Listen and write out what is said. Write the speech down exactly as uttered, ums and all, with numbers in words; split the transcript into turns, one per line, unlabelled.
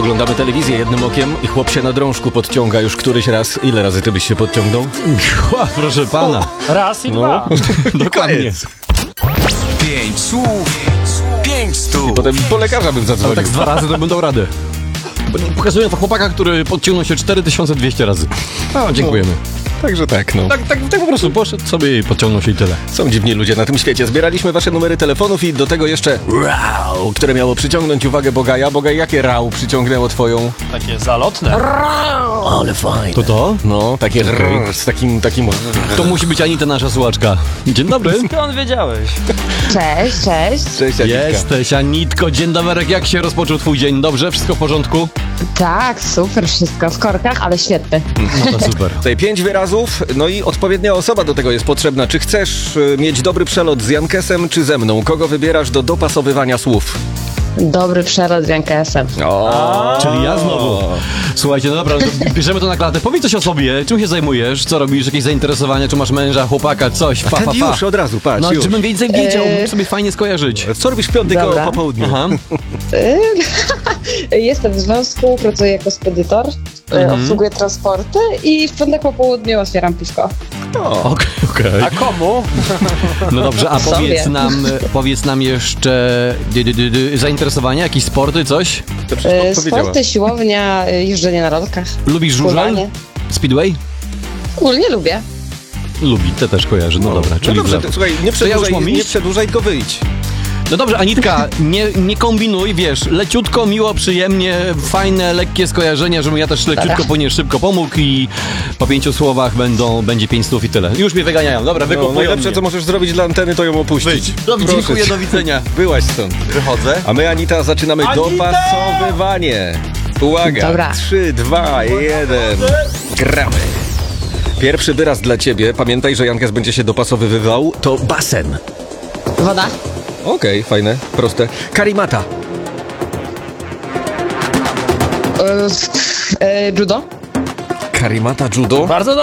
Oglądamy telewizję jednym okiem i chłop się na drążku podciąga już któryś raz. Ile razy ty byś się podciągnął?
Ła, proszę pana.
Raz i
No.
dwa.
Dokładnie.
Pięć słów, pięć stóp.
Potem po lekarza bym
Ale
zadzwonił.
tak z dwa razy to bym dał radę. Pokazuję to chłopaka, który podciągnął się cztery tysiące dwieście razy. No, dziękujemy.
Także tak, no.
Tak, tak, tak po prostu poszedł sobie i podciągnął się i tyle.
Są dziwni ludzie na tym świecie. Zbieraliśmy wasze numery telefonów i do tego jeszcze rau, które miało przyciągnąć uwagę Bogaja. Bogaj, jakie rau przyciągnęło twoją?
Takie zalotne.
Ale fajne.
To to?
No, takie rrr, z takim, takim...
To musi być Anita, nasza słuchaczka. Dzień dobry.
Skąd wiedziałeś?
Cześć, cześć.
Cześć, Anitka.
Jesteś, Anitko. Dzień dobry. Jak się rozpoczął twój dzień? Dobrze? Wszystko w porządku?
Tak, super, wszystko w korkach, ale świetny.
No to super.
Tutaj pięć wyrazów, no i odpowiednia osoba do tego jest potrzebna. Czy chcesz y, mieć dobry przelot z Jankesem, czy ze mną? Kogo wybierasz do dopasowywania słów?
Dobry przelot z Jankesem.
O,
Czyli ja znowu. Słuchajcie, no dobra, no to bierzemy to na klatę. Powiedz coś o sobie. Czym się zajmujesz? Co robisz? Jakieś zainteresowania? Czy masz męża, chłopaka, coś? Fa, fa,
ten
fa.
już od razu, patrz,
No,
już.
żebym więcej wiedział,
Eee.
mógł sobie fajnie skojarzyć.
Co robisz w piątek
Dobra.
o popołudniu?
Aha.
Jestem w związku, pracuję jako spedytor, mhm. obsługuję transporty i w piątek po południu otwieram piwko.
O,
Okej, okej.
A komu?
No dobrze, a
Sobie.
powiedz nam, powiedz nam jeszcze dy, dy, dy, dy, zainteresowania, jakieś sporty, coś?
to wszystko
E,
odpowiedziała.
Sporty, siłownia, e, jeżdżenie na rolkach.
Lubisz żużel?
Pływanie.
Speedway?
Ogólnie lubię.
Lubi, te też kojarzy, no dobra,
No
czyli
dobrze,
w
to,
lewo.
słuchaj, nie
To ja już
przedłużaj,
mam
nie
iść?
przedłużaj, tylko wyjdź.
No dobrze, Anitka, nie, nie kombinuj, wiesz, leciutko, miło, przyjemnie, fajne, lekkie skojarzenia, żebym ja też leciutko,
Dobra.
ponieważ szybko pomógł i po pięciu słowach będą, będzie pięć słów i tyle. Już mnie wyganiają, dobra,
No,
wykupują
najlepsze,
mnie.
co możesz zrobić dla anteny, to ją opuścić.
Wyjdź. Dobrze,
Proszę
dziękuję,
cię.
do widzenia.
Byłaś stąd.
Wychodzę.
A my, Anita, zaczynamy
Anita!
dopasowywanie. Uwaga,
Dobra.
trzy, dwa, jeden. Gramy. Pierwszy wyraz dla ciebie, pamiętaj, że Jankes będzie się dopasowywał, to basen.
Woda.
Okej, fajne, proste. Karimata.
E, e, judo.
Karimata judo.
Bardzo